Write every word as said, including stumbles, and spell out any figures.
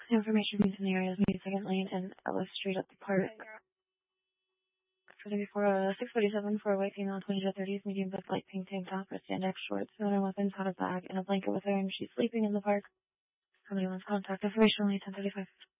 Information meets in the areas meet Second Lane and Ellis Street at the park. For the before uh, six forty-seven for a white female, twenty to thirties, medium build, light pink tank top, with spandex shorts, no no weapons, had a bag, and a blanket with her, and she's sleeping in the park. Somebody wants contact information only ten thirty-five.